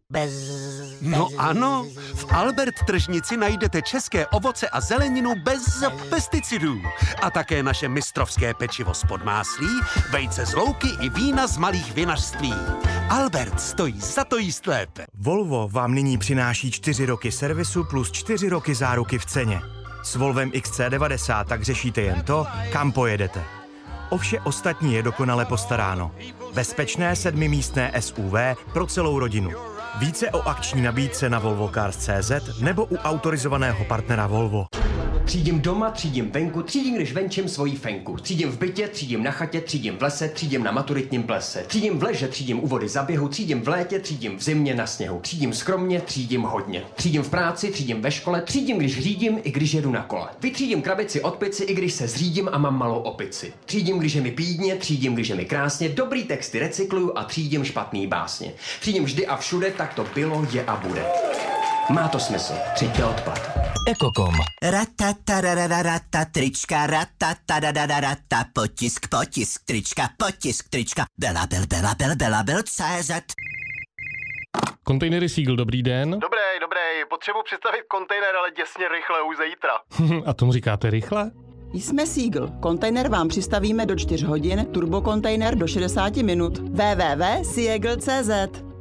No ano, v Albert tržnici najdete české ovoce a zeleninu bez pesticidů. A také naše mistrovské pečivo z Podmáslí, vejce z louky i vína z malých vinařství. Albert stojí za to jíst lépe. Volvo vám nyní přináší 4 roky servisu plus 4 roky záruky v ceně. S Volvem XC90 tak řešíte jen to, kam pojedete. O vše ostatní je dokonale postaráno. Bezpečné 7místné SUV pro celou rodinu. Více o akční nabídce na volvocars.cz nebo u autorizovaného partnera Volvo. Třídím doma, třídím venku, třídím, když venčím svoji fenku. Třídím v bytě, třídím na chatě, třídím v lese, třídím na maturitním plese. Třídím v leže, třídím u vody za běhu, třídím v létě, třídím v zimě na sněhu. Třídím skromně, třídím hodně. Třídím v práci, třídím ve škole, třídím, když řídím, i když jedu na kole. Vytřídím krabici od pici, i když se zřídím a mám malou opici. Třídím, když je mi pídně, třídím, když je mi krásně, dobrý texty recykluju a třídím špatný básně. Třídím vždy a všude, tak to bylo, je a bude. Má to smysl. Třiďte odpad. Ekokom. Ratatarararata, trička, ratatarararata, potisk, trička, Bela, CZ. Kontejnery Siegl, dobrý den. Dobrý, potřebuji přistavit kontejner, ale děsně rychle, už zítra. A tomu říkáte rychle? Jsme Siegl. Kontejner vám přistavíme do 4 hodin, turbokontejner do 60 minut. www.siegl.cz.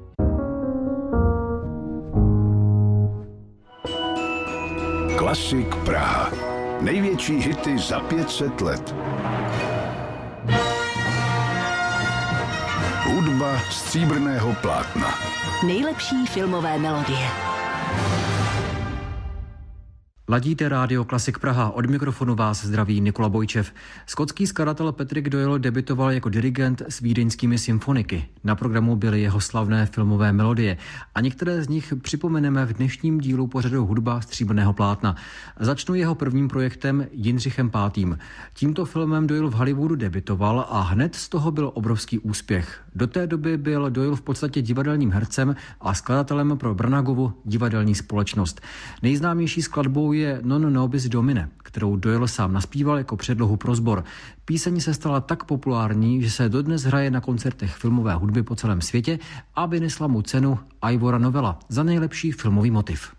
Klasik Praha. Největší hity za 500 let. Hudba stříbrného plátna. Nejlepší filmové melodie. Ladíte rádio Klasik Praha, od mikrofonu vás zdraví Nikola Bojčev. Skotský skladatel Patrick Doyle debitoval jako dirigent s vídeňskými symfoniky. Na programu byly jeho slavné filmové melodie a některé z nich připomeneme v dnešním dílu pořadu Hudba stříbrného plátna. Začnu jeho prvním projektem Jindřichem V. Tímto filmem Doyle v Hollywoodu debitoval a hned z toho byl obrovský úspěch. Do té doby byl Doyle v podstatě divadelním hercem a skladatelem pro Branaghovu divadelní společnost. Nejznámější skladbou je Non nobis domine, kterou Doyle sám naspíval jako předlohu pro sbor. Píseň se stala tak populární, že se dodnes hraje na koncertech filmové hudby po celém světě a vynesla mu cenu Ivora Novella za nejlepší filmový motiv.